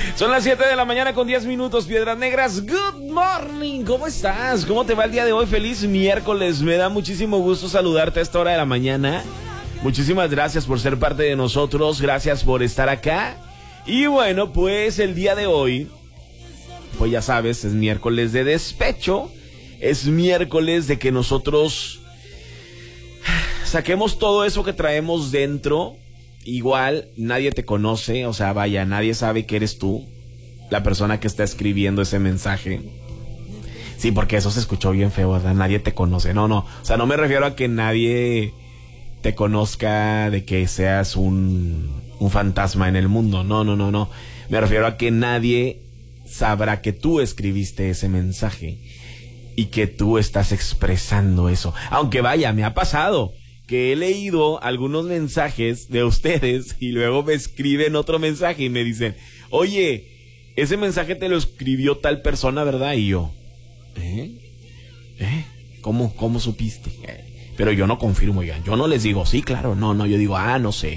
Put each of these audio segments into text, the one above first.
Son las 7 de la mañana con 10 minutos, Piedras Negras. Good morning, ¿cómo estás? ¿Cómo te va el día de hoy? Feliz miércoles, me da muchísimo gusto saludarte a esta hora de la mañana. Muchísimas gracias por ser parte de nosotros, gracias por estar acá. Y bueno, pues el día de hoy, pues ya sabes, es miércoles de despecho. Es miércoles de que nosotros saquemos todo eso que traemos dentro. Igual nadie te conoce, o sea, vaya, nadie sabe que eres tú, la persona que está escribiendo ese mensaje. Sí, porque eso se escuchó bien feo, ¿verdad? Nadie te conoce. No, o sea, no me refiero a que nadie te conozca de que seas un fantasma en el mundo. No. Me refiero a que nadie sabrá que tú escribiste ese mensaje y que tú estás expresando eso. Aunque vaya, me ha pasado que he leído algunos mensajes de ustedes y luego me escriben otro mensaje y me dicen, oye, ese mensaje te lo escribió tal persona, ¿verdad? Y yo, ¿Cómo supiste? Pero yo no confirmo, oigan, yo no les digo, sí, claro, no, yo digo, no sé.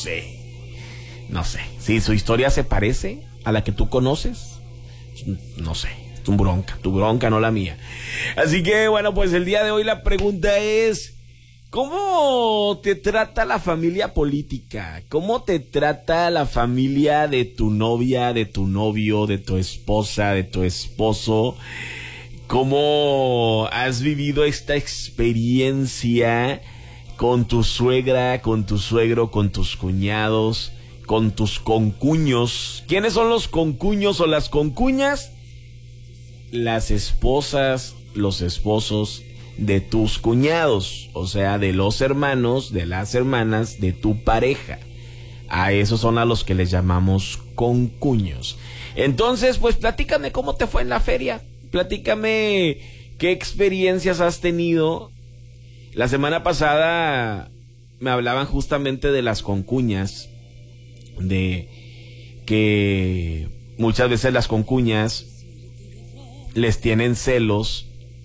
Si su historia se parece a la que tú conoces, no sé, es tu bronca, no la mía. Así que, bueno, pues el día de hoy la pregunta es, ¿cómo te trata la familia política? ¿Cómo te trata la familia de tu novia, de tu novio, de tu esposa, de tu esposo? ¿Cómo has vivido esta experiencia con tu suegra, con tu suegro, con tus cuñados, con tus concuños? ¿Quiénes son los concuños o las concuñas? Las esposas, los esposos de tus cuñados, o sea, de los hermanos, de las hermanas de tu pareja. A esos son a los que les llamamos concuños. Entonces, pues platícame cómo te fue en la feria. Platícame qué experiencias has tenido. La semana pasada me hablaban justamente de las concuñas, de que muchas veces las concuñas les tienen celos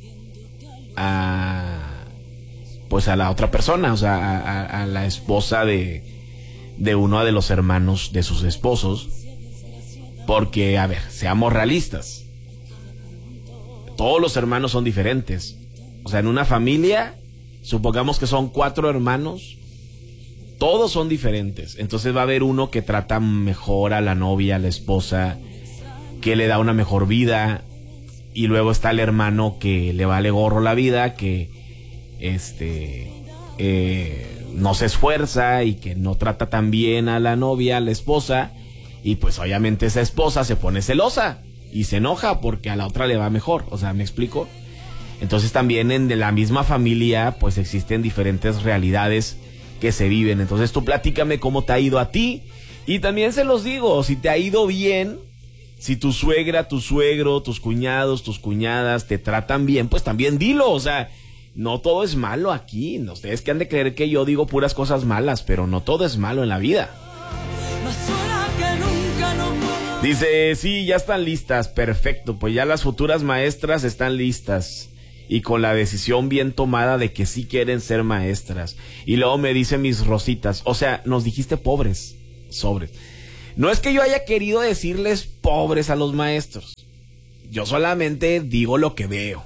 a la otra persona, o sea, a la esposa de uno de los hermanos de sus esposos, porque, a ver, seamos realistas, todos los hermanos son diferentes. O sea, en una familia, supongamos que son 4 hermanos, todos son diferentes. Entonces va a haber uno que trata mejor a la novia, a la esposa, que le da una mejor vida, y luego está el hermano que le vale gorro la vida, que no se esfuerza y que no trata tan bien a la novia, a la esposa, y pues obviamente esa esposa se pone celosa y se enoja porque a la otra le va mejor. O sea, ¿me explico? Entonces también de la misma familia pues existen diferentes realidades que se viven. Entonces tú platícame cómo te ha ido a ti, y también se los digo, si te ha ido bien, si tu suegra, tu suegro, tus cuñados, tus cuñadas te tratan bien, pues también dilo. O sea, no todo es malo aquí. Ustedes que han de creer que yo digo puras cosas malas, pero no todo es malo en la vida. Dice, sí, ya están listas, perfecto, pues ya las futuras maestras están listas y con la decisión bien tomada de que sí quieren ser maestras. Y luego me dicen mis rositas, o sea, nos dijiste pobres, sobres. No es que yo haya querido decirles pobres a los maestros, yo solamente digo lo que veo.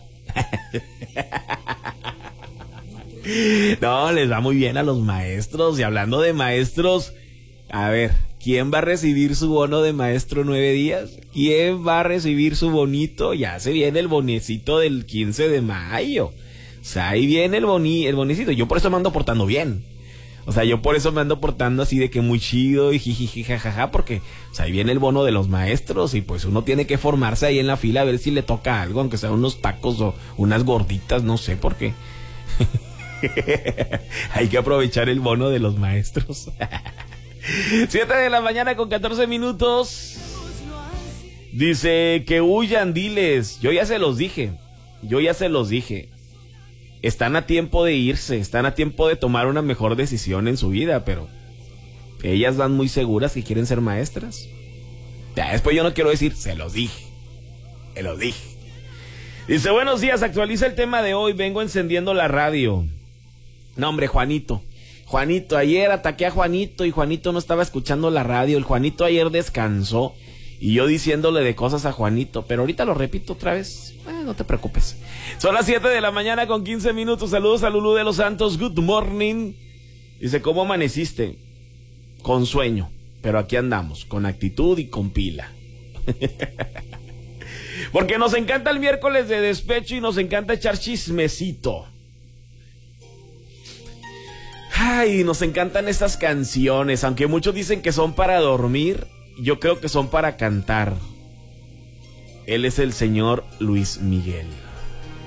No, les va muy bien a los maestros. Y hablando de maestros, a ver, ¿quién va a recibir su bono de maestro 9 días? ¿Quién va a recibir su bonito? Ya se viene el bonecito del 15 de mayo. O sea, ahí viene el bonecito. Yo por eso me ando portando bien. O sea, yo por eso me ando portando así de que muy chido y jijiji jajaja, porque o sea, ahí viene el bono de los maestros y pues uno tiene que formarse ahí en la fila a ver si le toca algo, aunque sea unos tacos o unas gorditas, no sé por qué. Hay que aprovechar el bono de los maestros. 7 de la mañana con 14 minutos. Dice que huyan, diles. Yo ya se los dije. Están a tiempo de irse, están a tiempo de tomar una mejor decisión en su vida, pero ellas van muy seguras que quieren ser maestras. Ya, después yo no quiero decir, se los dije. Dice, buenos días, actualiza el tema de hoy, vengo encendiendo la radio. No, hombre, Juanito, ayer ataqué a Juanito y Juanito no estaba escuchando la radio. El Juanito ayer descansó Y yo diciéndole de cosas a Juanito, pero ahorita lo repito otra vez. No te preocupes. Son las 7 de la mañana con 15 minutos. Saludos a Lulú de los Santos. Good morning. Dice, ¿cómo amaneciste? Con sueño, pero aquí andamos, con actitud y con pila. Porque nos encanta el miércoles de despecho y nos encanta echar chismecito. Ay, nos encantan estas canciones, aunque muchos dicen que son para dormir, yo creo que son para cantar. Él es el señor Luis Miguel.